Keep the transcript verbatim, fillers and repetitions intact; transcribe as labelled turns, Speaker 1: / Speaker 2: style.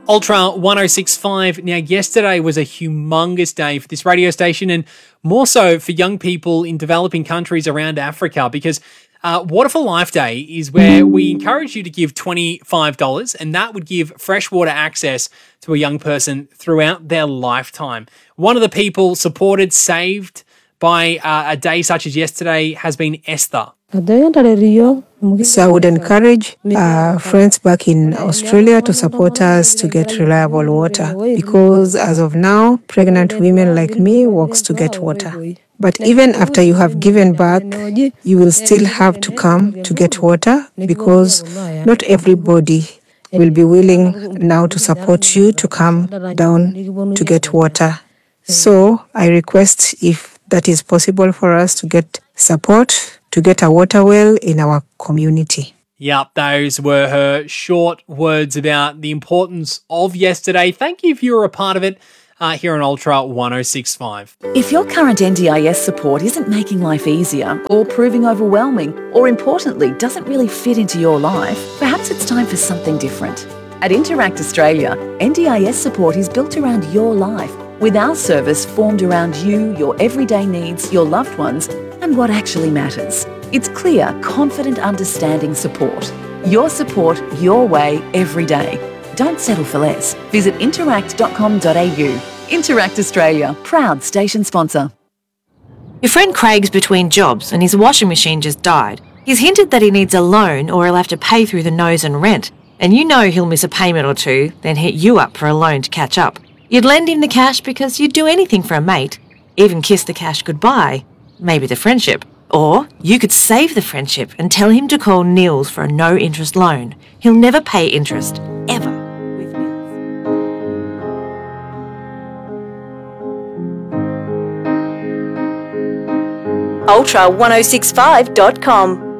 Speaker 1: Ultra one oh six point five. Now, yesterday was a humongous day for this radio station and more so for young people in developing countries around Africa because uh, Water for Life Day is where we encourage you to give twenty-five dollars and that would give fresh water access to a young person throughout their lifetime. One of the people supported, saved by uh, a day such as yesterday has been Esther.
Speaker 2: So I would encourage uh, friends back in Australia to support us to get reliable water because as of now, pregnant women like me works to get water. But even after you have given birth, you will still have to come to get water because not everybody will be willing now to support you to come down to get water. So I request if that is possible for us to get support to get a water well in our community.
Speaker 1: Yep, those were her short words about the importance of yesterday. Thank you if you were a part of it uh, here on Ultra one oh six point five.
Speaker 3: If your current N D I S support isn't making life easier or proving overwhelming or importantly doesn't really fit into your life, perhaps it's time for something different. At Interact Australia, N D I S support is built around your life with our service formed around you, your everyday needs, your loved ones and what actually matters. It's clear, confident, understanding support. Your support, your way, every day. Don't settle for less. Visit interact dot com dot a u. Interact Australia, proud station sponsor.
Speaker 4: Your friend Craig's between jobs and his washing machine just died. He's hinted that he needs a loan or he'll have to pay through the nose and rent. And you know he'll miss a payment or two, then hit you up for a loan to catch up. You'd lend him the cash because you'd do anything for a mate. Even kiss the cash goodbye. Maybe the friendship. Or you could save the friendship and tell him to call Nils for a no-interest loan. He'll never pay interest, ever. With Nils.
Speaker 5: ultra ten sixty-five dot com